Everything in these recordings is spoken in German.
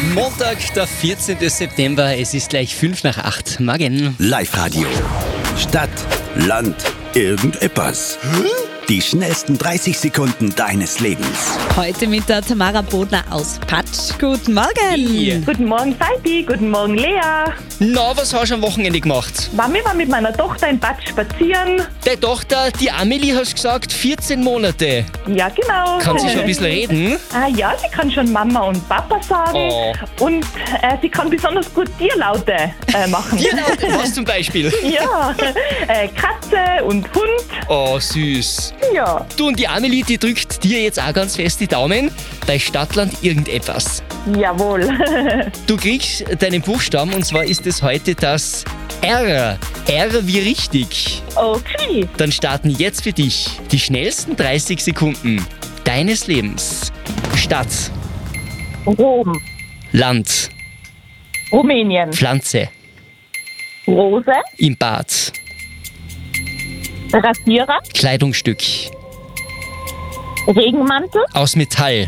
Montag, der 14. September, es ist gleich 5 nach 8. Morgen. Live-Radio. Stadt, Land, irgendetwas. Die schnellsten 30 Sekunden deines Lebens. Heute mit der Tamara Bodner aus Patsch. Guten Morgen. Guten Morgen, Falti. Guten Morgen, Lea. Na, was hast du am Wochenende gemacht? Mami war mit meiner Tochter in Patsch spazieren. Deine Tochter, die Amelie, hast gesagt, 14 Monate. Ja, genau. Kann sie schon ein bisschen reden? Ja, sie kann schon Mama und Papa sagen. Oh. Und sie kann besonders gut Tierlaute machen. Tierlaute, was zum Beispiel? Ja, Katze und Hund. Oh, süß. Ja, Du und die Amelie, die drückt dir jetzt auch ganz fest die Daumen. Bei Stadtland irgendetwas. jawohl. Du kriegst deinen Buchstaben und zwar ist es heute das R. R wie richtig. Okay. Dann starten jetzt für dich die schnellsten 30 Sekunden deines Lebens. Stadt, Rom, Land, Rumänien, Pflanze, Rose, im Bad, Rasierer, Kleidungsstück, Regenmantel, aus Metall,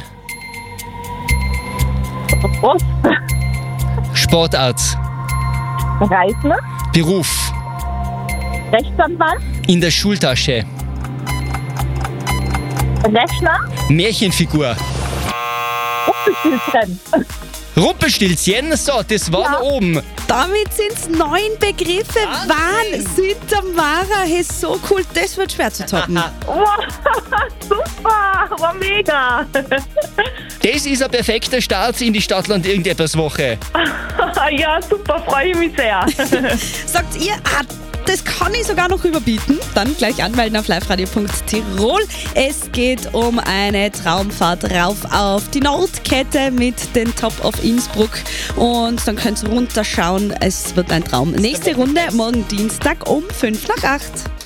Rost, Sportart, Reisner, Beruf, Rechtsanwalt, in der Schultasche, Rechner, Märchenfigur, Rumpelstilzchen. Rumpelstilzchen. So, das war da oben. Damit sind es 9 Begriffe. Wahnsinn, Tamara. Hey, so cool. Das wird schwer zu toppen. Wow, super, war mega. Das ist ein perfekter Start in die Stadtland irgendetwas Woche. Ja, super, freue ich mich sehr. Sagt ihr, das kann ich sogar noch überbieten? Dann gleich anmelden auf liveradio.tirol. Es geht um eine Traumfahrt rauf auf die Nordkette mit den Top of Innsbruck. Und dann könnt ihr runterschauen. Es wird ein Traum. Nächste Runde morgen Dienstag um 5 nach 8.